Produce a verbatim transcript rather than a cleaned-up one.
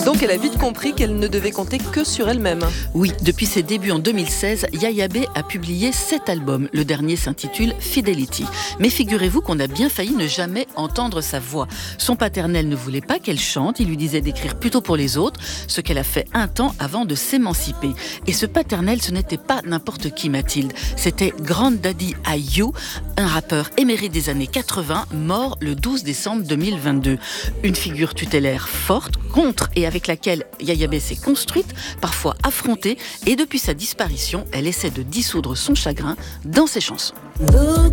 Donc elle a vite compris qu'elle ne devait compter que sur elle-même. Oui, depuis ses débuts en deux mille seize, Yaya B a publié sept albums. Le dernier s'intitule Fidelity. Mais figurez-vous qu'on a bien failli ne jamais entendre sa voix. Son paternel ne voulait pas qu'elle chante, il lui disait d'écrire plutôt pour les autres, ce qu'elle a fait un temps avant de s'émanciper. Et ce paternel, ce n'était pas n'importe qui, Mathilde. C'était Grand Daddy Ayo, un rappeur émérite des années quatre-vingts, mort le douze décembre deux mille vingt-deux. Une figure tutélaire forte, contre et avec laquelle Yaya B s'est construite, parfois affrontée, et depuis sa disparition, elle essaie de dissoudre son chagrin dans ses chansons.